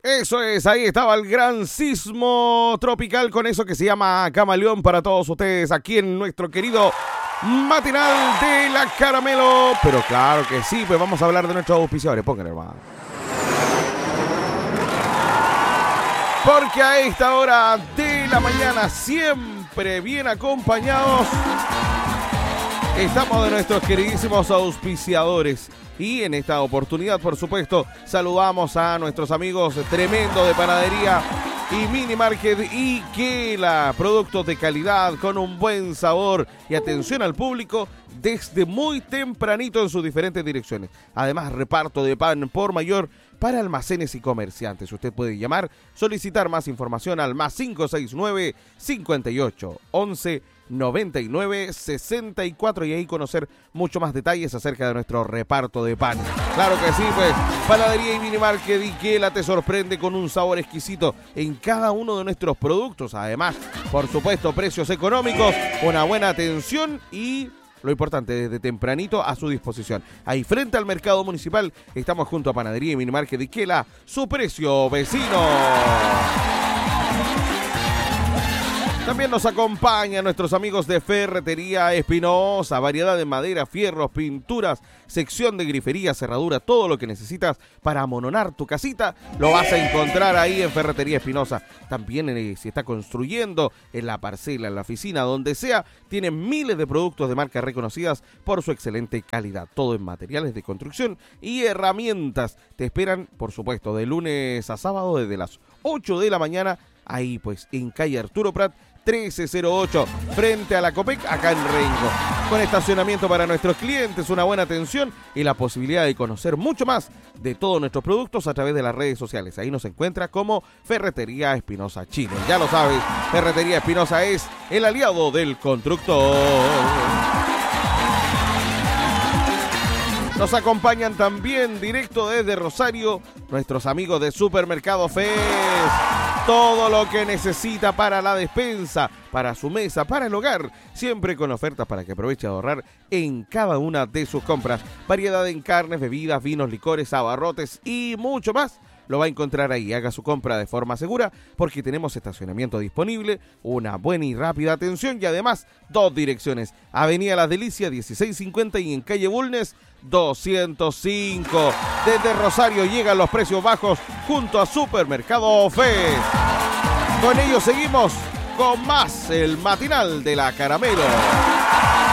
Eso es, ahí estaba el gran sismo tropical con eso que se llama Camaleón para todos ustedes aquí en nuestro querido matinal de la Caramelo. Pero claro que sí, pues vamos a hablar de nuestros auspiciadores. Pónganle, hermano. Porque a esta hora de la mañana, siempre bien acompañados, estamos de nuestros queridísimos auspiciadores. Y en esta oportunidad, por supuesto, saludamos a nuestros amigos Tremendo de Panadería y Mini Market Ikela. Productos de calidad con un buen sabor y atención al público desde muy tempranito en sus diferentes direcciones. Además, reparto de pan por mayor para almacenes y comerciantes. Usted puede llamar, solicitar más información al más 569 58 11 99 64 y ahí conocer mucho más detalles acerca de nuestro reparto de pan. Claro que sí, pues Panadería y Mini Market Ikela te sorprende con un sabor exquisito en cada uno de nuestros productos. Además, por supuesto, precios económicos, una buena atención y lo importante, desde tempranito a su disposición. Ahí frente al mercado municipal estamos junto a Panadería y Mini Market Ikela, su precio vecino. También nos acompañan nuestros amigos de Ferretería Espinosa, variedad de madera, fierros, pinturas, sección de grifería, cerradura, todo lo que necesitas para amononar tu casita, lo vas a encontrar ahí en Ferretería Espinosa. También si está construyendo en la parcela, en la oficina, donde sea, tienen miles de productos de marcas reconocidas por su excelente calidad. Todo en materiales de construcción y herramientas. Te esperan, por supuesto, de lunes a sábado desde las 8 de la mañana, ahí pues en calle Arturo Prat 1308, frente a la Copec, acá en Rengo. Con estacionamiento para nuestros clientes, una buena atención y la posibilidad de conocer mucho más de todos nuestros productos a través de las redes sociales. Ahí nos encuentra como Ferretería Espinosa Chile. Ya lo sabes, Ferretería Espinosa es el aliado del constructor. Nos acompañan también directo desde Rosario nuestros amigos de Supermercado Fes. Todo lo que necesita para la despensa, para su mesa, para el hogar. Siempre con ofertas para que aproveche a ahorrar en cada una de sus compras. Variedad en carnes, bebidas, vinos, licores, abarrotes y mucho más. Lo va a encontrar ahí. Haga su compra de forma segura porque tenemos estacionamiento disponible, una buena y rápida atención y además 2 direcciones. Avenida Las Delicias 1650 y en calle Bulnes 205. Desde Rosario llegan los precios bajos junto a Supermercado Fes. Con ello seguimos con más el matinal de la Caramelo.